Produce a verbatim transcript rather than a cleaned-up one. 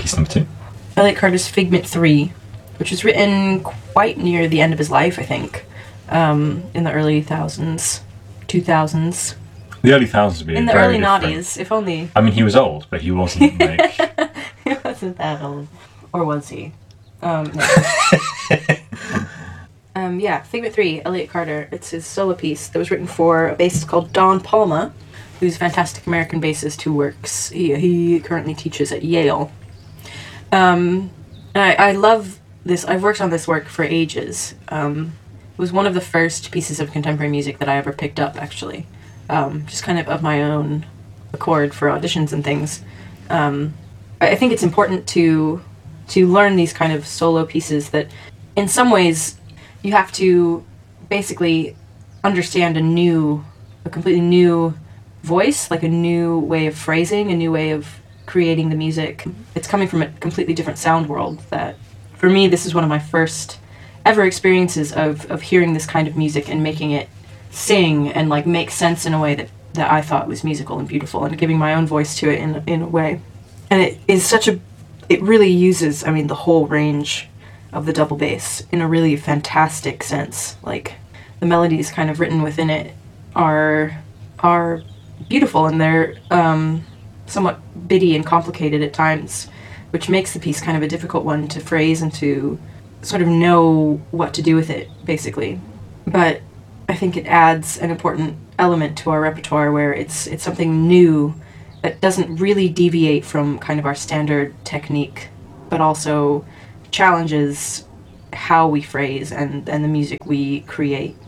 Piece number two. Elliott Carter's Figment three, which was written quite near the end of his life, I think, um, in the early thousands, two thousands. The early thousands would be In the very early different. noughties, if only. I mean, he was old, but he wasn't like... He wasn't that old. Or was he? Um, no. um, yeah, Figment three, Elliott Carter. It's his solo piece that was written for a bassist called Don Palma, who's a fantastic American bassist who works... He, he currently teaches at Yale. Um, and I, I love this. I've worked on this work for ages. Um, it was one of the first pieces of contemporary music that I ever picked up, actually. Um, just kind of of my own accord for auditions and things. Um, I think it's important to to learn these kind of solo pieces that, in some ways, you have to basically understand a new, a completely new voice, like a new way of phrasing, a new way of creating the music. It's coming from a completely different sound world that, for me, this is one of my first ever experiences of, of hearing this kind of music and making it sing and like make sense in a way that, that I thought was musical and beautiful, and giving my own voice to it in in a way. And it is such a, it really uses, I mean, the whole range of the double bass in a really fantastic sense. Like, the melodies kind of written within it are are beautiful, and they're um, somewhat bitty and complicated at times, which makes the piece kind of a difficult one to phrase and to sort of know what to do with it, basically. But I think it adds an important element to our repertoire where it's it's something new that doesn't really deviate from kind of our standard technique, but also challenges how we phrase and, and the music we create.